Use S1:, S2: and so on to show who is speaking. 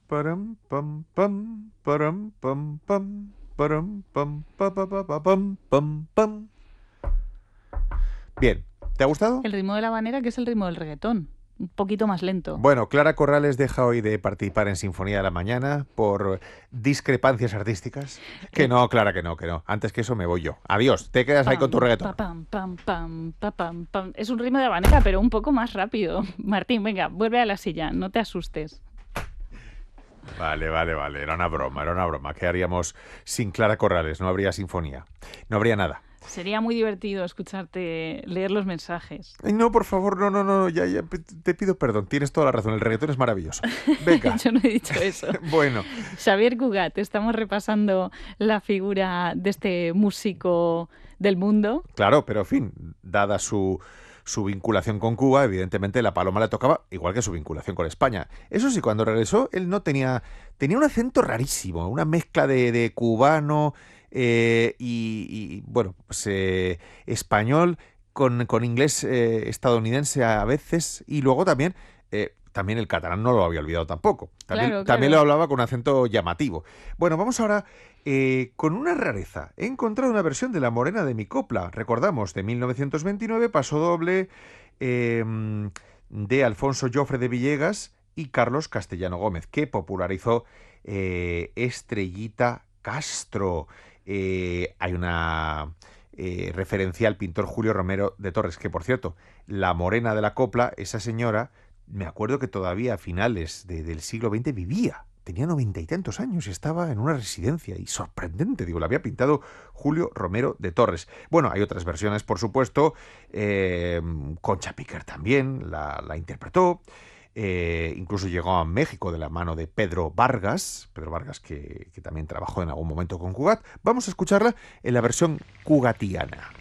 S1: Param, pam, pam, param, pam, pam, param, pam, pa, pa, pa, pa, pam, pam, pam. Bien, ¿te ha gustado?
S2: El ritmo de la habanera, que es el ritmo del reggaetón. Un poquito más lento.
S1: Bueno, Clara Corrales deja hoy de participar en Sinfonía de la Mañana por discrepancias artísticas. Que
S2: Eh,
S1: no, Clara, que no, que no. Antes que eso me voy yo. Adiós, te quedas ahí con tu
S2: Pam, pa,
S1: reggaetón.
S2: pam, pam, pam, pa, pam, pam. Es un ritmo de habanera, pero un poco más rápido. Martín, venga, vuelve a la silla, no te asustes.
S1: Vale, vale, vale. Era una broma, era una broma. ¿Qué haríamos sin Clara Corrales? No habría sinfonía. No habría nada.
S2: Sería muy divertido escucharte leer los mensajes.
S1: Ay, no, por favor, no, no, no. Ya, ya, te pido perdón. Tienes toda la razón. El reggaetón es maravilloso. Venga.
S2: Yo no he dicho eso.
S1: Bueno,
S2: Xavier Cugat, estamos repasando la figura de este músico del mundo.
S1: claro, pero en fin, dada su vinculación con Cuba, evidentemente la paloma le tocaba, igual que su vinculación con España. Eso sí, cuando regresó, él no tenía un acento rarísimo, una mezcla de cubano bueno, pues español con inglés estadounidense a veces, y luego también el catalán no lo había olvidado tampoco. También,
S2: Claro,
S1: también lo
S2: claro.
S1: hablaba con un acento llamativo. Bueno, vamos ahora con una rareza. He encontrado una versión de La Morena de mi copla. Recordamos, de 1929, paso doble eh, de Alfonso Jofre de Villegas y Carlos Castellano Gómez, que popularizó Estrellita Castro. Hay una referencia al pintor Julio Romero de Torres, que por cierto, la morena de la copla, esa señora, me acuerdo que todavía a finales del siglo XX vivía. Tenía 90 y tantos años y estaba en una residencia. Y sorprendente, digo, la había pintado Julio Romero de Torres. Bueno, hay otras versiones, por supuesto. Concha Piquer también la interpretó. Incluso llegó a México de la mano de Pedro Vargas que también trabajó en algún momento con Cugat. Vamos a escucharla en la versión cugatiana.